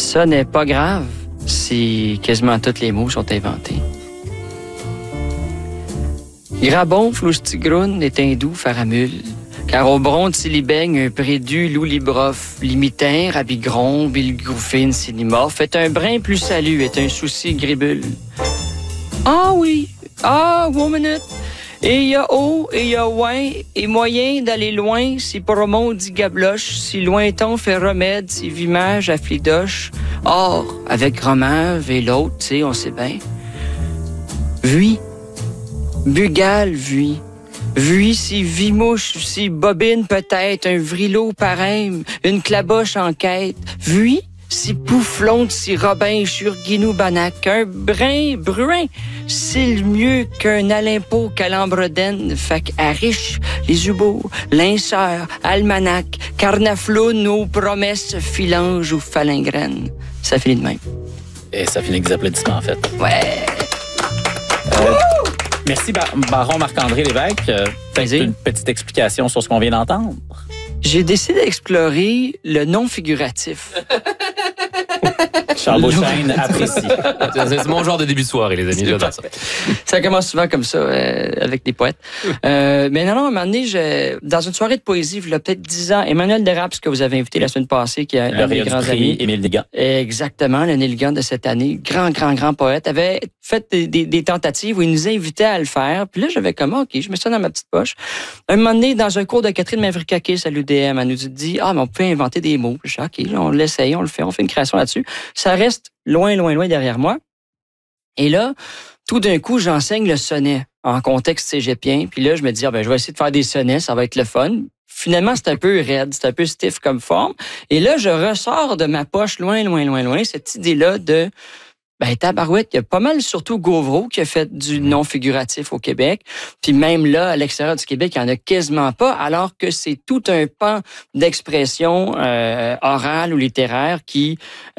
Ça n'est pas grave si quasiment tous les mots sont inventés. Grabon, floustigroun est un doux faramule, car au bronze s'il baigne un prédu loulibrov, limitin, rabigron, bilgroufine, sinimorphe, est un brin plus salut, est un souci gribule. Ah oui, minute. Et il y a haut, et il y a loin, et moyen d'aller loin, si promont dit gabloche, si lointon fait remède, si vimage afflidoche. Or, avec Romave et l'autre, tu sais, on sait bien. Vui, bugal, vui. Vui, si vimouche, si bobine peut-être, un vrilo parème, une claboche en quête. Vui, si pouflonte, si robin, churguinou banac, un brin, bruin, s'il mieux qu'un alimpo calambredène, fac à riche, les ubots, linceurs, almanach, carnafloun, nos promesses, filange ou falingrène. Ça finit de même. Et ça finit avec des applaudissements, en fait. Ouais! Merci, Baron Marc-André Lévesque. Peut-être une petite explication sur ce qu'on vient d'entendre. J'ai décidé d'explorer le non figuratif. Charles Beauchesne apprécie. C'est mon genre de début de soirée, les amis. J'adore ça. Ça commence souvent comme ça, avec des poètes. Mais non, à un moment donné, dans une soirée de poésie, il y a peut-être 10 ans, Emmanuel Deraps, que vous avez invité la semaine passée, qui est un de mes grands amis. Émile Degan. Exactement, le Neil Gant de cette année. Grand poète. Avait fait des tentatives où il nous invitait à le faire. Puis là, j'avais comme, OK, je mets ça dans ma petite poche. Un moment donné, dans un cours de Catherine Mavrikakis à l'UDM, elle nous dit, mais on peut inventer des mots. Puis je dis, OK, on l'essaye, on le fait, on fait une création là-dessus. Ça reste loin derrière moi. Et là, tout d'un coup, j'enseigne le sonnet en contexte cégepien. Puis là, je me dis, je vais essayer de faire des sonnets, ça va être le fun. Finalement, c'est un peu raide, c'est un peu stiff comme forme. Et là, je ressors de ma poche loin, cette idée-là de... tabarouette, il y a pas mal, surtout Gauvreau, qui a fait du non-figuratif au Québec. Puis même là, à l'extérieur du Québec, il n'y en a quasiment pas, alors que c'est tout un pan d'expression orale ou littéraire qui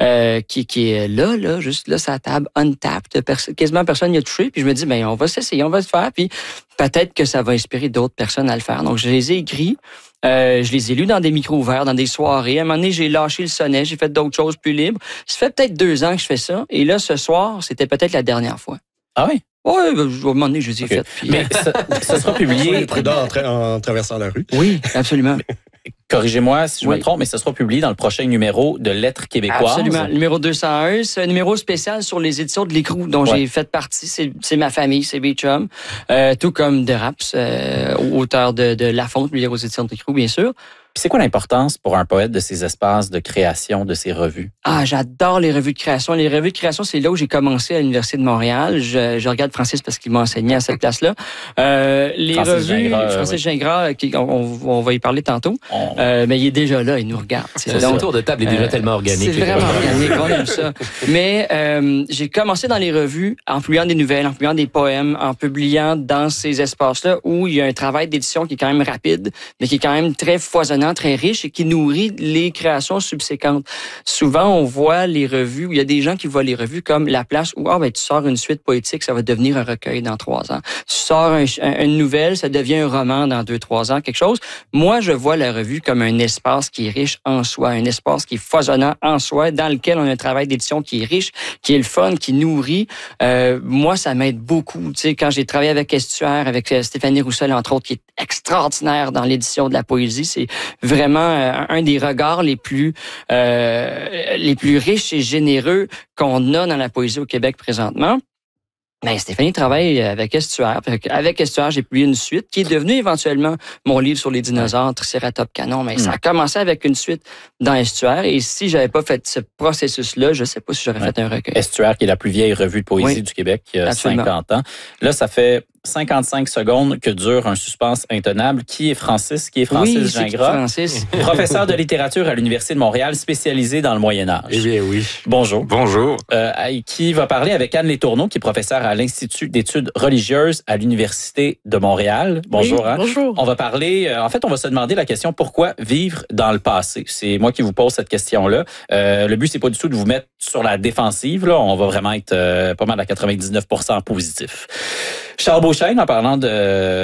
est là, juste là, sa table, untapped. Quasiment personne n'y a touché. Puis je me dis, on va s'essayer, on va le faire. Puis peut-être que ça va inspirer d'autres personnes à le faire. Donc, je les ai écrits. Je les ai lus dans des micros ouverts, dans des soirées. À un moment donné, j'ai lâché le sonnet, j'ai fait d'autres choses plus libres. Ça fait peut-être 2 ans que je fais ça. Et là, ce soir, c'était peut-être la dernière fois. Ah oui? Oui, à un moment donné, je les ai faites. Puis... Mais ça sera publié... Soyez prudent en traversant la rue. Oui, absolument. Corrigez-moi si je me trompe, mais ça sera publié dans le prochain numéro de Lettres québécoises. Absolument. Le numéro 201, c'est un numéro spécial sur les éditions de l'Écrou, dont j'ai fait partie. C'est ma famille, c'est mes chums. Tout comme Deraps, auteur de La Fonte, lui, aux éditions de l'Écrou, bien sûr. Puis c'est quoi l'importance pour un poète de ces espaces de création, de ces revues? J'adore les revues de création. Les revues de création, c'est là où j'ai commencé à l'Université de Montréal. Je regarde Francis parce qu'il m'a enseigné à cette place-là. Les Francis revues, Gingras, Francis Gingras, on va y parler tantôt. Mais il est déjà là, il nous regarde. Le tour de table est déjà tellement organique. C'est vraiment organique, on aime ça. Mais j'ai commencé dans les revues en publiant des nouvelles, en publiant des poèmes, en publiant dans ces espaces-là où il y a un travail d'édition qui est quand même rapide, mais qui est quand même très foisonnant, très riche et qui nourrit les créations subséquentes. Souvent, on voit les revues, où il y a des gens qui voient les revues comme la place où tu sors une suite poétique, ça va devenir un recueil dans 3 ans. Tu sors une nouvelle, ça devient un roman dans 2-3 ans, quelque chose. Moi, je vois la revue comme un espace qui est riche en soi, un espace qui est foisonnant en soi, dans lequel on a un travail d'édition qui est riche, qui est le fun, qui nourrit. Moi, ça m'aide beaucoup. Tu sais, quand j'ai travaillé avec Estuaire, avec Stéphanie Roussel, entre autres, qui est extraordinaire dans l'édition de la poésie, c'est vraiment un des regards les plus riches et généreux qu'on a dans la poésie au Québec présentement. Stéphanie travaille avec Estuaire. Avec Estuaire, j'ai publié une suite qui est devenue éventuellement mon livre sur les dinosaures, Triceratops Canon. Mais ça a commencé avec une suite dans Estuaire. Et si j'avais pas fait ce processus-là, je sais pas si j'aurais fait un recueil. Estuaire, qui est la plus vieille revue de poésie du Québec, qui a 50 ans. Là, ça fait 55 secondes que dure un suspense intenable. Qui est Francis? Qui est Francis Gingras? Francis. Professeur de littérature à l'Université de Montréal, spécialisé dans le Moyen-Âge. Eh bien, oui. Bonjour. Bonjour. Qui va parler avec Anne Letourneau, qui est professeure à l'Institut d'études religieuses à l'Université de Montréal. Bonjour, oui, Anne. Bonjour. On va parler, en fait, on va se demander la question, pourquoi vivre dans le passé? C'est moi qui vous pose cette question-là. Le but, c'est pas du tout de vous mettre sur la défensive, là. On va vraiment être pas mal à 99% positif. Charles Beauchesne, en parlant de